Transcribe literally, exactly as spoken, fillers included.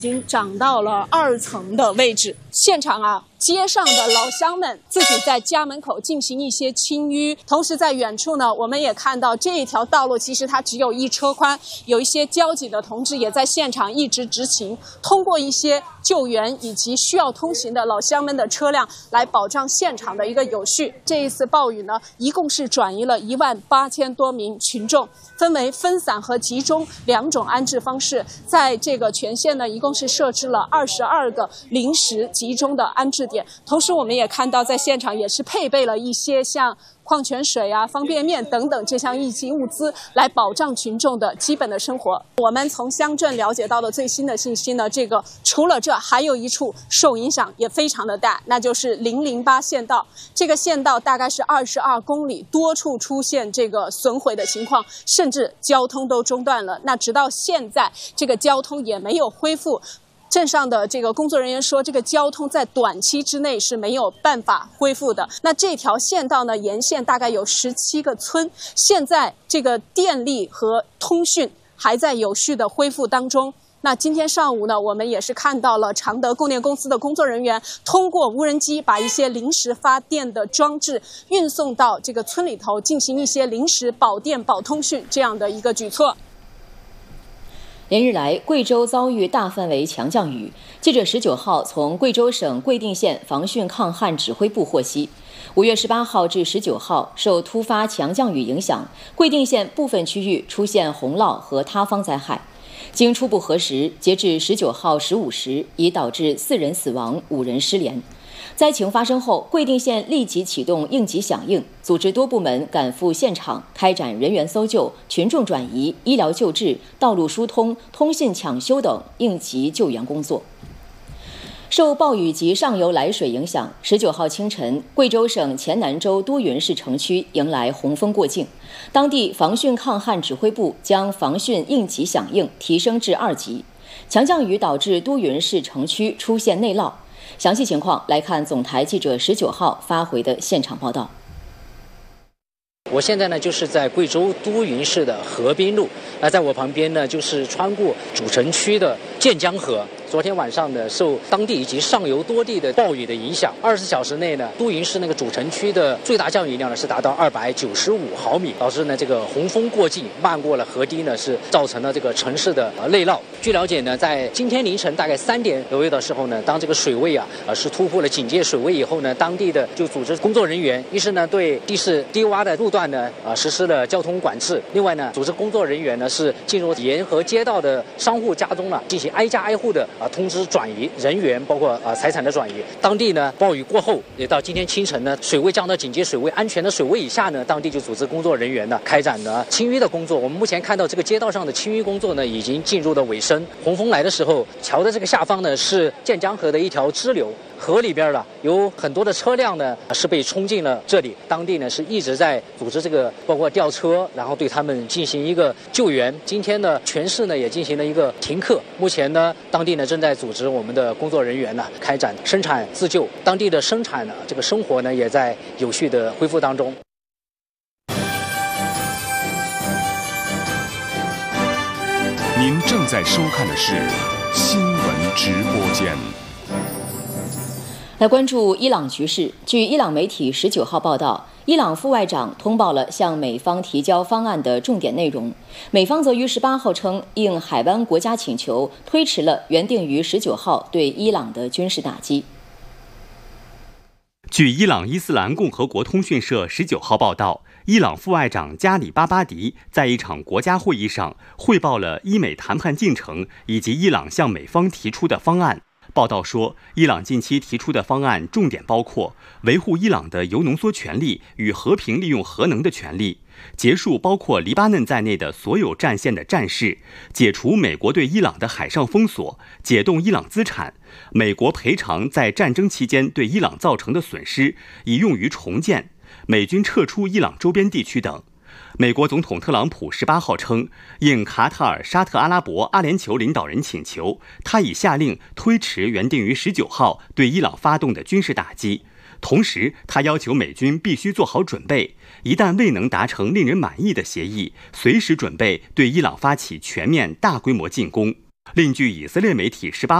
已经涨到了二层的位置。现场啊，街上的老乡们自己在家门口进行一些清淤，同时在远处呢，我们也看到这一条道路其实它只有一车宽，有一些交警的同志也在现场一直执勤，通过一些救援以及需要通行的老乡们的车辆来保障现场的一个有序。这一次暴雨呢，一共是转移了一万八千多名群众，分为分散和集中两种安置方式，在这个全县呢，一共是设置了二十二个临时集中的安置点。同时我们也看到在现场也是配备了一些像矿泉水啊、方便面等等这项应急物资，来保障群众的基本的生活。我们从乡镇了解到的最新的信息呢，这个除了这，还有一处受影响也非常的大，那就是零零八县道。这个县道大概是二十二公里，多处出现这个损毁的情况，甚至交通都中断了。那直到现在，这个交通也没有恢复。镇上的这个工作人员说，这个交通在短期之内是没有办法恢复的。那这条县道呢，沿线大概有十七个村，现在这个电力和通讯还在有序的恢复当中。那今天上午呢，我们也是看到了常德供电公司的工作人员通过无人机把一些临时发电的装置运送到这个村里头，进行一些临时保电保通讯这样的一个举措。 连日来，贵州遭遇大范围强降雨。记者十九号从贵州省贵定县防汛抗旱指挥部获悉，五月十八号至十九号，受突发强降雨影响，贵定县部分区域出现洪涝和塌方灾害。经初步核实，截至十九号十五时，已导致四人死亡、五人失联。灾情发生后，贵定县立即启动应急响应，组织多部门赶赴现场，开展人员搜救、群众转移、医疗救治、道路疏通、通信抢修等应急救援工作。受暴雨及上游来水影响，十九号清晨，贵州省黔南州都匀市城区迎来洪峰过境，当地防汛抗旱指挥部将防汛应急响应提升至二级。强降雨导致都匀市城区出现内涝。详细情况来看总台记者十九号发回的现场报道。 我现在呢就是在贵州都匀市的河滨路，那在我旁边呢就是穿过主城区的建江河。昨天晚上呢，受当地以及上游多地的暴雨的影响，二十四小时内呢，都匀市那个主城区的最大降雨量呢是达到二百九十五毫米，导致呢这个洪峰过境，漫过了河堤呢，是造成了这个城市的呃内涝。据了解呢，在今天凌晨大概三点左右的时候呢，当这个水位啊呃是突破了警戒水位以后呢，当地的就组织工作人员，一是呢对地势低洼的路段呢呃实施了交通管制，另外呢组织工作人员呢是进入沿河街道的商户家中呢进行挨家挨户的啊通知转移人员，包括啊财产的转移。当地呢暴雨过后，也到今天清晨呢，水位降到警戒水位安全的水位以下呢，当地就组织工作人员呢开展了清淤的工作。我们目前看到这个街道上的清淤工作呢已经进入了尾声。洪峰来的时候，桥的这个下方呢是建江河的一条支流，河里边呢有很多的车辆呢是被冲进了这里。当地呢是一直在组织这个包括吊车，然后对他们进行一个救援。今天呢全市呢也进行了一个停课。目前呢当地呢正在组织我们的工作人员呢开展生产自救，当地的生产呢这个生活呢也在有序的恢复当中。 您正在收看的是新闻直播间。 来关注伊朗局势。据伊朗媒体十九号报道，伊朗副外长通报了向美方提交方案的重点内容。美方则于十八号称，应海湾国家请求，推迟了原定于十九号对伊朗的军事打击。 据伊朗伊斯兰共和国通讯社十九号报道，伊朗副外长加里巴巴迪在一场国家会议上汇报了伊美谈判进程以及伊朗向美方提出的方案。报道说，伊朗近期提出的方案重点包括维护伊朗的铀浓缩权利与和平利用核能的权利，结束包括黎巴嫩在内的所有战线的战事，解除美国对伊朗的海上封锁，解冻伊朗资产，美国赔偿在战争期间对伊朗造成的损失，以用于重建，美军撤出伊朗周边地区等。美国总统特朗普十八号称，应卡塔尔、沙特阿拉伯、阿联酋领导人请求，他已下令推迟原定于十九号对伊朗发动的军事打击。同时，他要求美军必须做好准备，一旦未能达成令人满意的协议，随时准备对伊朗发起全面大规模进攻。 另据以色列媒体十八